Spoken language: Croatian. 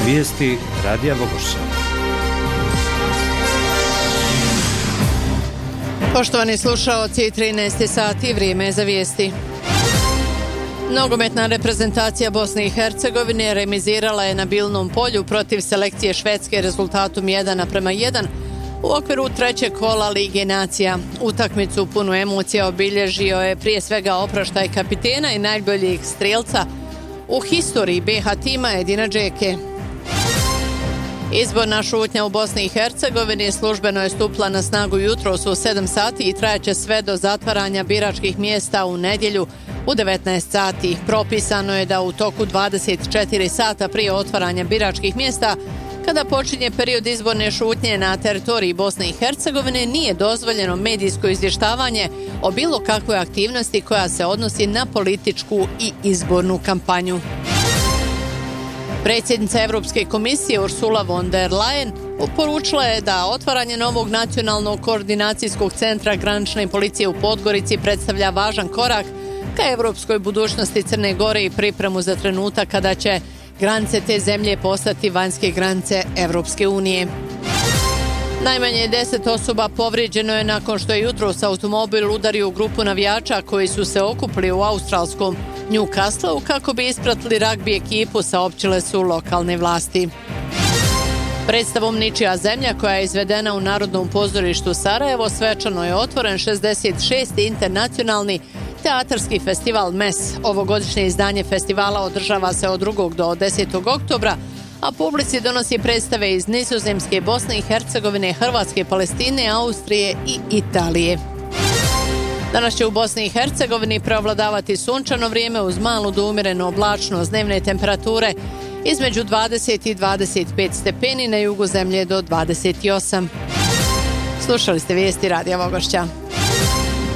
Vijesti Radija Vogošća. Poštovani slušaoci, 13 sati, vrijeme je za vijesti. Nogometna reprezentacija Bosne i Hercegovine remizirala je na Bilnom polju protiv selekcije Švedske rezultatom 1:1 u okviru trećeg kola Lige nacija. Utakmicu punu emocija obilježio je prije svega oproštaj kapitena i najboljeg strelca u historiji BiH tima Edina Džeke. Izborna šutnja u Bosni i Hercegovini službeno je stupila na snagu jutros u 7 sati i trajaće sve do zatvaranja biračkih mjesta u nedjelju u 19 sati. Propisano je da u toku 24 sata prije otvaranja biračkih mjesta, kada počinje period izborne šutnje na teritoriji Bosne i Hercegovine, nije dozvoljeno medijsko izvještavanje o bilo kakvoj aktivnosti koja se odnosi na političku i izbornu kampanju. Predsjednica Europske komisije Ursula von der Leyen poručila je da otvaranje novog nacionalnog koordinacijskog centra granične policije u Podgorici predstavlja važan korak ka europskoj budućnosti Crne Gore i pripremu za trenutak kada će granice te zemlje postati vanjske granice Europske unije. Najmanje 10 osoba povrijeđeno je nakon što je jutros automobil udario u grupu navijača koji su se okupili u australskom Newcastleu kako bi ispratili ragbi ekipu, saopćile su lokalne vlasti. Predstavom Ničija zemlja, koja je izvedena u Narodnom pozorištu Sarajevo, svečano je otvoren 66. internacionalni teatarski festival MES. Ovogodišnje izdanje festivala održava se od 2. do 10. oktobra, a publici donosi predstave iz Nizozemske, Bosne i Hercegovine, Hrvatske, Palestine, Austrije i Italije. Danas će u Bosni i Hercegovini preovladavati sunčano vrijeme uz malu do umjerenu oblačnost, dnevne temperature između 20 i 25 stepeni, na jugu zemlje do 28. Slušali ste vijesti Radija Vogošća.